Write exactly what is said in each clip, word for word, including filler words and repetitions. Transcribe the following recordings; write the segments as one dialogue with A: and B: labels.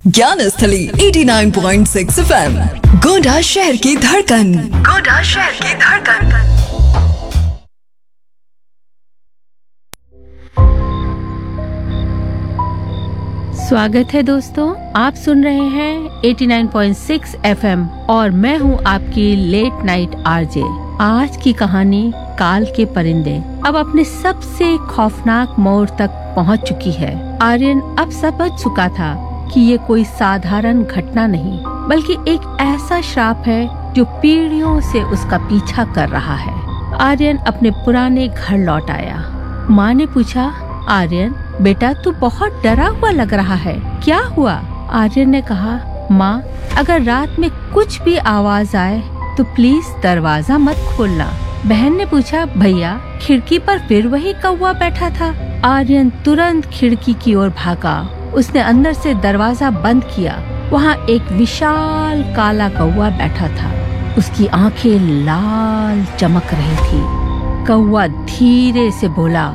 A: ज्ञान स्थली eighty nine point six F M, Gonda शहर की धड़कन। गोंडा शहर की धड़कन।
B: स्वागत है दोस्तों, आप सुन रहे हैं eighty nine point six F M और मैं हूं आपकी लेट नाइट आरजे। आज की कहानी काल के परिंदे अब अपने सबसे खौफनाक मोड़ तक पहुंच चुकी है। आर्यन अब समझ चुका था कि ये कोई साधारण घटना नहीं, बल्कि एक ऐसा श्राप है जो पीढ़ियों से उसका पीछा कर रहा है। आर्यन अपने पुराने घर लौट आया। माँ ने पूछा, आर्यन बेटा तू बहुत डरा हुआ लग रहा है, क्या हुआ? आर्यन ने कहा, माँ अगर रात में कुछ भी आवाज आए तो प्लीज दरवाजा मत खोलना। बहन ने पूछा, भैया खिड़की पर फिर वही कौवा बैठा था। आर्यन तुरंत खिड़की की ओर भागा। उसने अंदर से दरवाजा बंद किया। वहाँ एक विशाल काला कौवा बैठा था। उसकी आंखें लाल चमक रही थी। कौवा धीरे से बोला,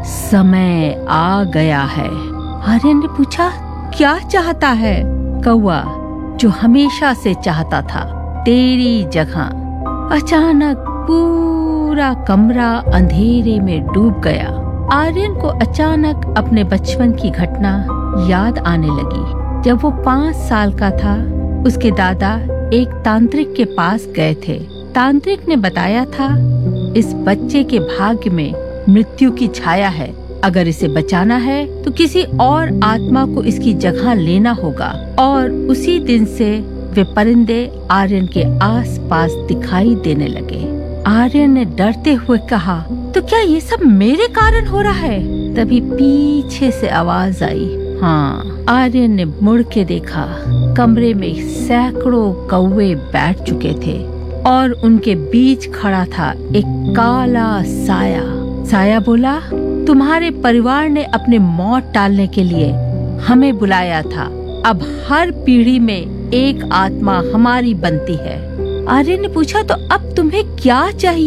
B: समय आ गया है। आर्यन ने पूछा, क्या चाहता है? कौवा, जो हमेशा से चाहता था, तेरी जगह। अचानक पूरा कमरा अंधेरे में डूब गया। आर्यन को अचानक अपने बचपन की घटना याद आने लगी। जब वो पाँच साल का था, उसके दादा एक तांत्रिक के पास गए थे। तांत्रिक ने बताया था, इस बच्चे के भाग्य में मृत्यु की छाया है। अगर इसे बचाना है तो किसी और आत्मा को इसकी जगह लेना होगा। और उसी दिन से वे परिंदे आर्यन के आसपास दिखाई देने लगे। आर्यन ने डरते हुए कहा, तो क्या ये सब मेरे कारण हो रहा है? तभी पीछे से आवाज आई। हाँ, आर्यन ने मुड़ के देखा। कमरे में सैकड़ों कौवे बैठ चुके थे और उनके बीच खड़ा था एक काला साया। साया बोला, तुम्हारे परिवार ने अपने मौत टालने के लिए हमें बुलाया था। अब हर पीढ़ी में एक आत्मा हमारी बनती है। आर्यन ने पूछा, तो अब तुम्हें क्या चाहिए?